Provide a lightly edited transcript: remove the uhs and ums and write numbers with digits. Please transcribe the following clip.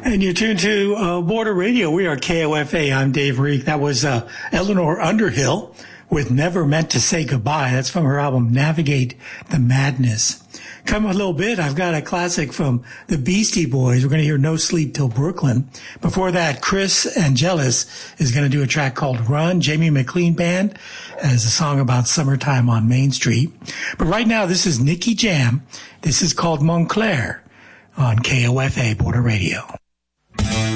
And you're tuned to Border Radio. We are KOFA. I'm Dave Reek. That was Eleanor Underhill with Never Meant to Say Goodbye. That's from her album Navigate the Madness. Come a little bit, I've got a classic from the Beastie Boys. We're going to hear No Sleep Till Brooklyn. Before that, Chris Angelis is going to do a track called Run. Jamie McLean Band has a song about summertime on Main Street. But right now, this is Nicky Jam. This is called Montclair on KOFA Border Radio.